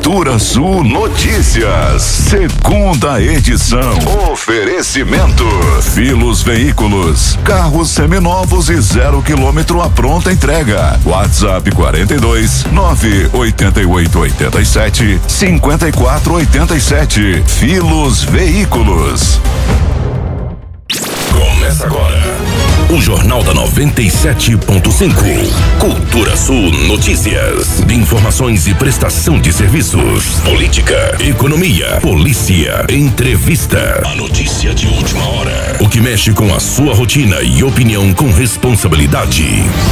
Cultura Sul Notícias, segunda edição. Oferecimento: Filos Veículos, carros seminovos e 0 km à pronta entrega. WhatsApp 42 988 87 54 87. Filos Veículos. Começa agora o Jornal da 97.5. Cultura Sul Notícias. De informações e prestação de serviços. Política, economia, polícia, entrevista. A notícia de última hora. O que mexe com a sua rotina e opinião com responsabilidade.